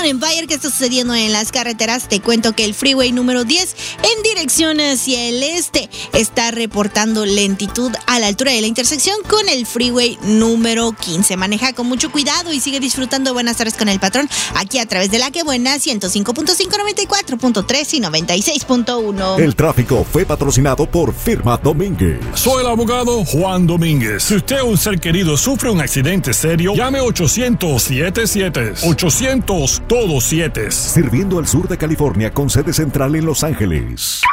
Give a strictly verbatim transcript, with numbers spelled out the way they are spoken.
Empire, ¿qué está sucediendo en las carreteras? Te cuento que el freeway número diez en dirección hacia el este está reportando lentitud a la altura de la intersección con el freeway número quince. Maneja con mucho cuidado y sigue disfrutando Buenas Tardes con el Patrón aquí a través de La Que Buena, ciento cinco punto cinco, noventa y cuatro punto tres y noventa y seis punto uno. El tráfico fue patrocinado por Firma Domínguez. Soy el abogado Juan Domínguez. Si usted o un ser querido sufre un accidente serio, llame ochocientos siete siete. ochocientos todos siete. Sirviendo al sur de California con sede central en Los Ángeles.